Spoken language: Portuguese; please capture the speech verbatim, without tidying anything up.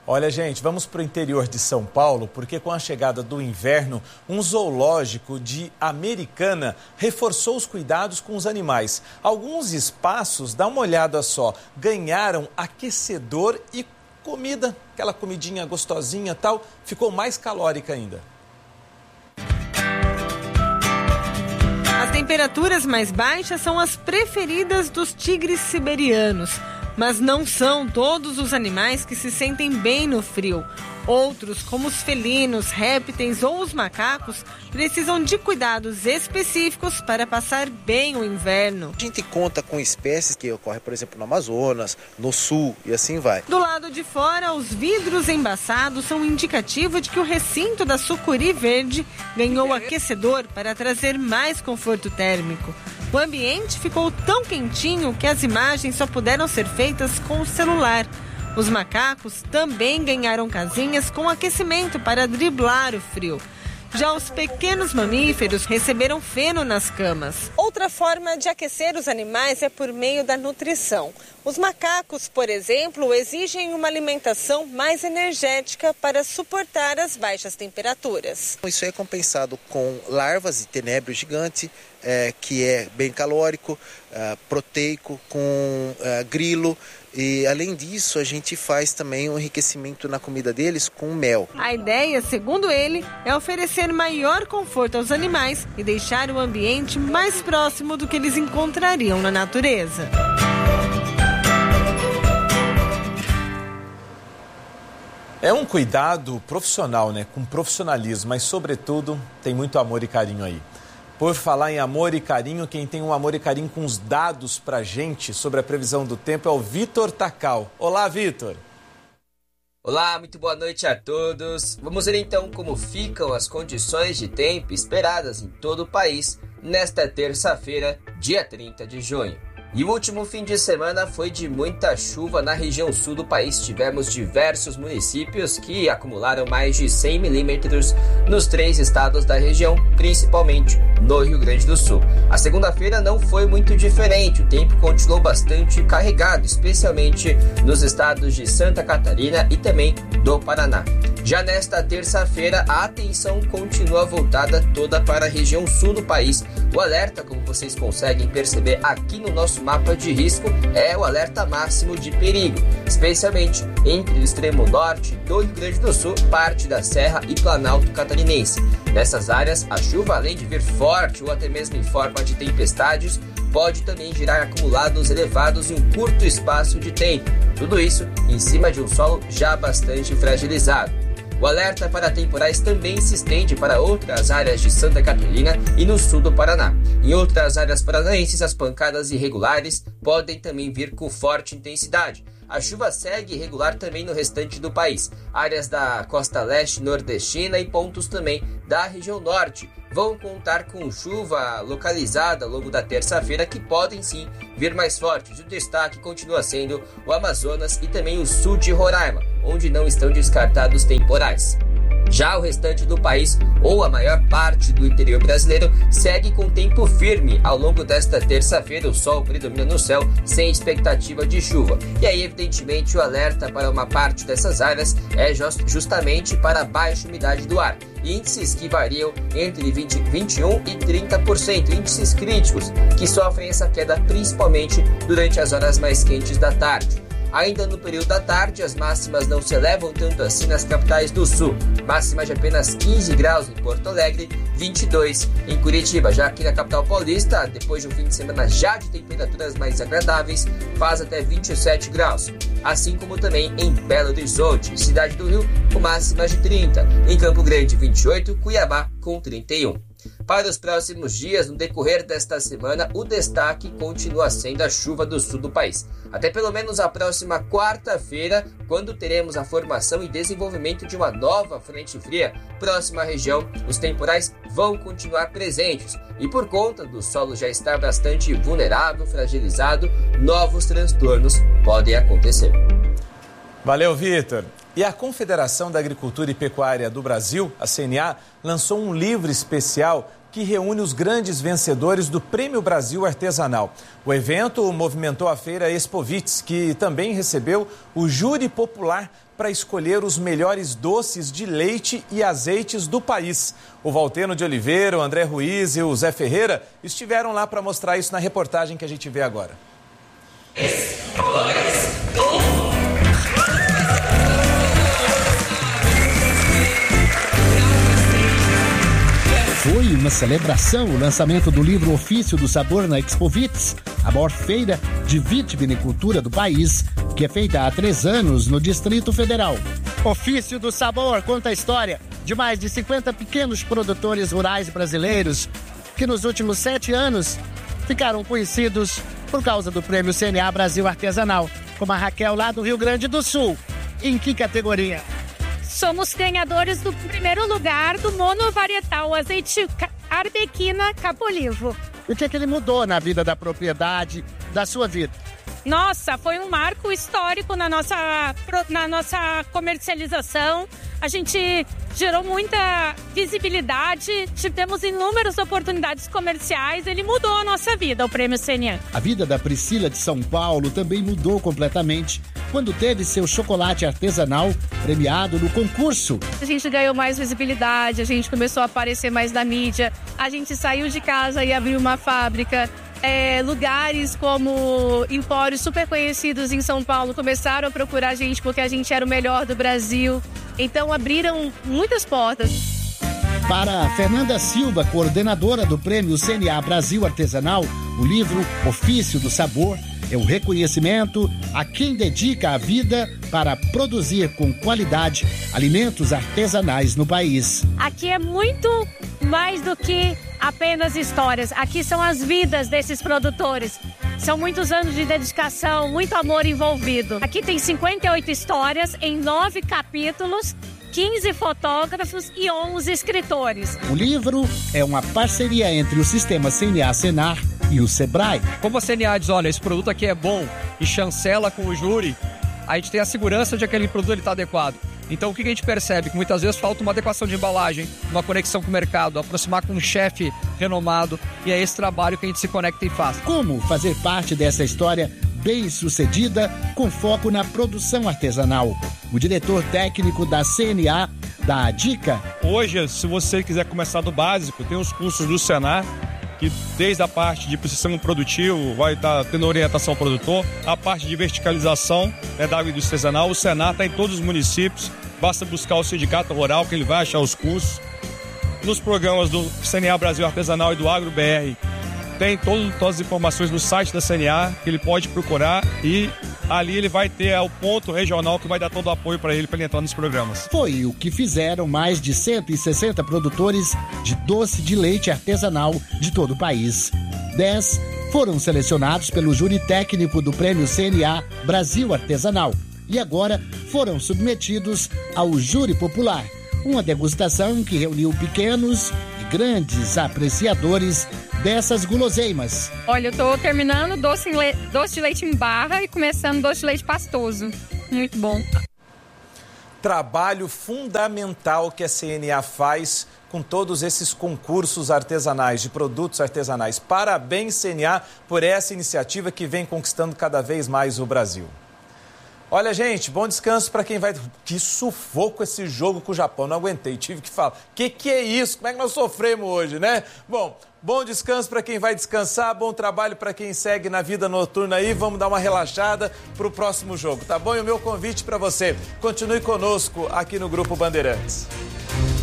Olha, gente, vamos para o interior de São Paulo, porque com a chegada do inverno, um zoológico de Americana reforçou os cuidados com os animais. Alguns espaços, dá uma olhada só, ganharam aquecedor e comida, aquela comidinha gostosinha e tal, ficou mais calórica ainda. As temperaturas mais baixas são as preferidas dos tigres siberianos. Mas não são todos os animais que se sentem bem no frio. Outros, como os felinos, répteis ou os macacos, precisam de cuidados específicos para passar bem o inverno. A gente conta com espécies que ocorrem, por exemplo, no Amazonas, no sul e assim vai. Do lado de fora, os vidros embaçados são indicativo de que o recinto da sucuri verde ganhou aquecedor para trazer mais conforto térmico. O ambiente ficou tão quentinho que as imagens só puderam ser feitas com o celular. Os macacos também ganharam casinhas com aquecimento para driblar o frio. Já os pequenos mamíferos receberam feno nas camas. Outra forma de aquecer os animais é por meio da nutrição. Os macacos, por exemplo, exigem uma alimentação mais energética para suportar as baixas temperaturas. Isso é compensado com larvas de tenébrio gigante, é, que é bem calórico, é, proteico, com é, grilo. E, além disso, a gente faz também um enriquecimento na comida deles com mel. A ideia, segundo ele, é oferecer maior conforto aos animais e deixar o ambiente mais próximo do que eles encontrariam na natureza. É um cuidado profissional, né? Com profissionalismo, mas, sobretudo, tem muito amor e carinho aí. Por falar em amor e carinho, quem tem um amor e carinho com os dados pra gente sobre a previsão do tempo é o Vitor Tacal. Olá, Vitor. Olá, muito boa noite a todos. Vamos ver então como ficam as condições de tempo esperadas em todo o país nesta terça-feira, dia trinta de junho. E o último fim de semana foi de muita chuva na região sul do país. Tivemos diversos municípios que acumularam mais de cem milímetros nos três estados da região, principalmente no Rio Grande do Sul. A segunda-feira não foi muito diferente, o tempo continuou bastante carregado, especialmente nos estados de Santa Catarina e também do Paraná. Já nesta terça-feira, a atenção continua voltada toda para a região sul do país. O alerta, como vocês conseguem perceber aqui no nosso mapa de risco, é o alerta máximo de perigo, especialmente entre o extremo norte do Rio Grande do Sul, parte da Serra e Planalto Catarinense. Nessas áreas, a chuva, além de vir forte ou até mesmo em forma de tempestades, pode também gerar acumulados elevados em um curto espaço de tempo. Tudo isso em cima de um solo já bastante fragilizado. O alerta para temporais também se estende para outras áreas de Santa Catarina e no sul do Paraná. Em outras áreas paranaenses, as pancadas irregulares podem também vir com forte intensidade. A chuva segue irregular também no restante do país. Áreas da costa leste nordestina e pontos também da região norte vão contar com chuva localizada ao longo da terça-feira que podem sim vir mais fortes. O destaque continua sendo o Amazonas e também o sul de Roraima, onde não estão descartados temporais. Já o restante do país, ou a maior parte do interior brasileiro, segue com tempo firme. Ao longo desta terça-feira, o sol predomina no céu, sem expectativa de chuva. E aí, evidentemente, o alerta para uma parte dessas áreas é justamente para a baixa umidade do ar. Índices que variam entre vinte, vinte e um por cento e trinta por cento, índices críticos, que sofrem essa queda principalmente durante as horas mais quentes da tarde. Ainda no período da tarde, as máximas não se elevam tanto assim nas capitais do sul. Máxima de apenas quinze graus em Porto Alegre, vinte e dois em Curitiba. Já aqui na capital paulista, depois de um fim de semana já de temperaturas mais agradáveis, faz até vinte e sete graus. Assim como também em Belo Horizonte, cidade do Rio, com máximas de trinta. Em Campo Grande, vinte e oito, Cuiabá com trinta e um. Para os próximos dias, no decorrer desta semana, o destaque continua sendo a chuva do sul do país. Até pelo menos a próxima quarta-feira, quando teremos a formação e desenvolvimento de uma nova frente fria próxima à região, os temporais vão continuar presentes. E por conta do solo já estar bastante vulnerável, fragilizado, novos transtornos podem acontecer. Valeu, Vitor. E a Confederação da Agricultura e Pecuária do Brasil, a C N A, lançou um livro especial que reúne os grandes vencedores do Prêmio Brasil Artesanal. O evento movimentou a feira Expovits, que também recebeu o júri popular para escolher os melhores doces de leite e azeites do país. O Valteno de Oliveira, o André Ruiz e o Zé Ferreira estiveram lá para mostrar isso na reportagem que a gente vê agora. Foi uma celebração o lançamento do livro Ofício do Sabor na Expovits, a maior feira de vitivinicultura do país, que é feita há três anos no Distrito Federal. Ofício do Sabor conta a história de mais de cinquenta pequenos produtores rurais brasileiros que nos últimos sete anos ficaram conhecidos por causa do Prêmio C N A Brasil Artesanal, como a Raquel lá do Rio Grande do Sul. Em que categoria? Somos ganhadores do primeiro lugar do monovarietal azeite Arbequina Capolivo. O que é que ele mudou na vida da propriedade, da sua vida? Nossa, foi um marco histórico na nossa, na nossa comercialização. A gente gerou muita visibilidade, tivemos inúmeras oportunidades comerciais. Ele mudou a nossa vida, o Prêmio C N A. A vida da Priscila de São Paulo também mudou completamente quando teve seu chocolate artesanal premiado no concurso. A gente ganhou mais visibilidade, a gente começou a aparecer mais na mídia, a gente saiu de casa e abriu uma fábrica. É, lugares como empórios super conhecidos em São Paulo começaram a procurar a gente porque a gente era o melhor do Brasil. Então abriram muitas portas. Para Fernanda Silva, coordenadora do Prêmio C N A Brasil Artesanal, o livro Ofício do Sabor é um reconhecimento a quem dedica a vida para produzir com qualidade alimentos artesanais no país. Aqui é muito mais do que apenas histórias. Aqui são as vidas desses produtores. São muitos anos de dedicação, muito amor envolvido. Aqui tem cinquenta e oito histórias em nove capítulos, quinze fotógrafos e onze escritores. O livro é uma parceria entre o Sistema C N A Senar e o Sebrae. Como a C N A diz, olha, esse produto aqui é bom e chancela com o júri, a gente tem a segurança de que aquele produto está adequado. Então o que a gente percebe? Que muitas vezes falta uma adequação de embalagem, uma conexão com o mercado, aproximar com um chefe renomado, e é esse trabalho que a gente se conecta e faz. Como fazer parte dessa história bem-sucedida com foco na produção artesanal? O diretor técnico da C N A dá a dica. Hoje, se você quiser começar do básico, tem os cursos do Senar, que desde a parte de processamento produtivo vai estar tendo orientação ao produtor, a parte de verticalização, né, da indústria artesanal. O Senar está em todos os municípios, basta buscar o sindicato rural que ele vai achar os cursos. Nos programas do C N A Brasil Artesanal e do Agro B R, tem todo, todas as informações no site da C N A que ele pode procurar, e ali ele vai ter o ponto regional que vai dar todo o apoio para ele, para ele entrar nos programas. Foi o que fizeram mais de cento e sessenta produtores de doce de leite artesanal de todo o país. Dez foram selecionados pelo júri técnico do Prêmio C N A Brasil Artesanal e agora foram submetidos ao júri popular. Uma degustação que reuniu pequenos e grandes apreciadores dessas guloseimas. Olha, eu tô terminando doce, le... doce de leite em barra e começando doce de leite pastoso. Muito bom. Trabalho fundamental que a C N A faz com todos esses concursos artesanais, de produtos artesanais. Parabéns, C N A, por essa iniciativa que vem conquistando cada vez mais o Brasil. Olha, gente, bom descanso para quem vai... Que sufoco esse jogo com o Japão, não aguentei, tive que falar. Que que é isso? Como é que nós sofremos hoje, né? Bom, bom descanso para quem vai descansar, bom trabalho para quem segue na vida noturna aí. Vamos dar uma relaxada para o próximo jogo, tá bom? E o meu convite para você, continue conosco aqui no Grupo Bandeirantes.